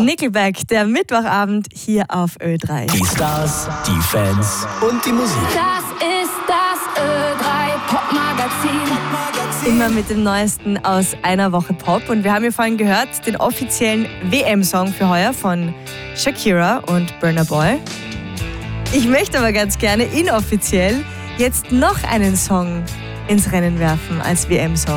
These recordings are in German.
Nickelback, der Mittwochabend hier auf Ö3. Die Stars, die Fans und die Musik. Das ist das Ö3 Popmagazin. Immer mit dem Neuesten aus einer Woche Pop. Und wir haben ja vorhin gehört, den offiziellen WM-Song für heuer von Shakira und Burna Boy. Ich möchte aber ganz gerne inoffiziell jetzt noch einen Song ins Rennen werfen als WM-Song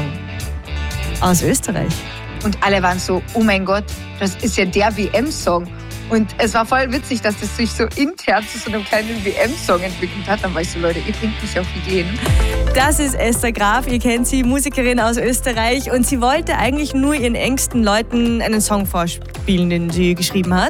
aus Österreich. Und alle waren so, oh mein Gott, das ist ja der WM-Song. Und es war voll witzig, dass das sich so intern zu so einem kleinen WM-Song entwickelt hat. Dann war ich so, Leute, ihr bringt mich auf Ideen. Das ist Esther Graf, ihr kennt sie, Musikerin aus Österreich. Und sie wollte eigentlich nur ihren engsten Leuten einen Song vorspielen, den sie geschrieben hat.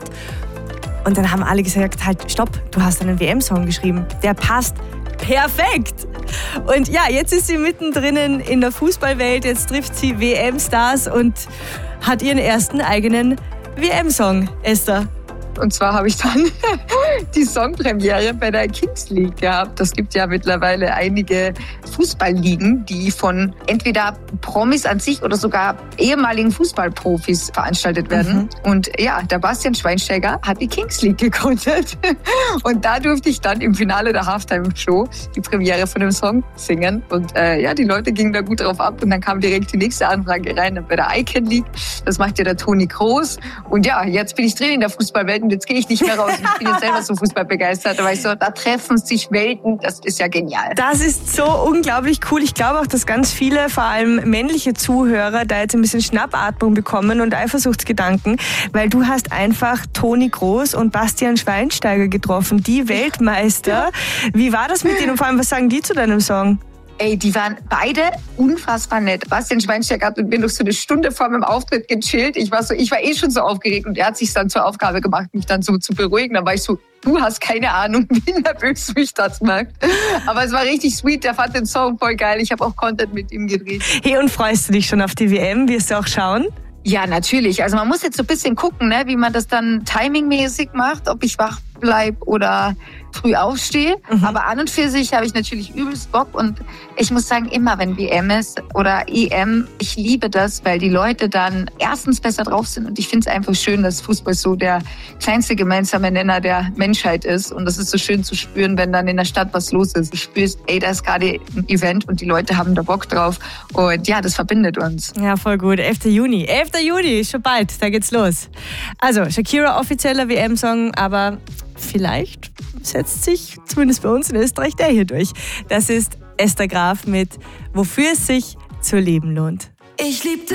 Und dann haben alle gesagt, halt, stopp, du hast einen WM-Song geschrieben. Der passt perfekt. Und ja, jetzt ist sie mittendrin in der Fußballwelt. Jetzt trifft sie WM-Stars und hat ihren ersten eigenen WM-Song, Esther. Und zwar habe ich dann die Songpremiere bei der Kings League gehabt. Das gibt ja mittlerweile einige Fußballligen, die von entweder Promis an sich oder sogar ehemaligen Fußballprofis veranstaltet werden. Und ja, der Bastian Schweinsteiger hat die Kings League gegründet. Und da durfte ich dann im Finale der Halftime-Show die Premiere von dem Song singen. Und ja, die Leute gingen da gut drauf ab. Und dann kam direkt die nächste Anfrage rein bei der Icon League. Das macht ja der Toni Kroos. Und ja, jetzt bin ich drin in der Fußballwelt. Und jetzt gehe ich nicht mehr raus. Ich bin jetzt selber so Fußball begeistert. Da war ich so, da treffen sich Welten. Das ist ja genial. Das ist so unglaublich cool. Ich glaube auch, dass ganz viele, vor allem männliche Zuhörer, da jetzt ein bisschen Schnappatmung bekommen und Eifersuchtsgedanken, weil du hast einfach Toni Kroos und Bastian Schweinsteiger getroffen, die Weltmeister. Wie war das mit denen und vor allem, was sagen die zu deinem Song? Ey, die waren beide unfassbar nett. Bastian Schweinsteiger hat mit mir noch so eine Stunde vor meinem Auftritt gechillt. Ich war eh schon so aufgeregt und er hat sich dann zur Aufgabe gemacht, mich dann so zu beruhigen. Dann war ich so, du hast keine Ahnung, wie nervös mich das macht. Aber es war richtig sweet, der fand den Song voll geil. Ich habe auch Content mit ihm gedreht. Hey, und freust du dich schon auf die WM? Wirst du auch schauen? Ja, natürlich. Also man muss jetzt so ein bisschen gucken, ne, wie man das dann timingmäßig macht, ob ich wach bleib oder früh aufstehe. Aber an und für sich habe ich natürlich übelst Bock und ich muss sagen, immer wenn WM ist oder EM, ich liebe das, weil die Leute dann erstens besser drauf sind und ich finde es einfach schön, dass Fußball so der kleinste gemeinsame Nenner der Menschheit ist und das ist so schön zu spüren, wenn dann in der Stadt was los ist. Du spürst, ey, da ist gerade ein Event und die Leute haben da Bock drauf und ja, das verbindet uns. Ja, voll gut. 11. Juni. 11. Juni, schon bald, da geht's los. Also, Shakira, offizieller WM-Song, aber vielleicht setzt sich, zumindest bei uns in Österreich, der hier durch. Das ist Esther Graf mit Wofür es sich zu leben lohnt. Ich liebte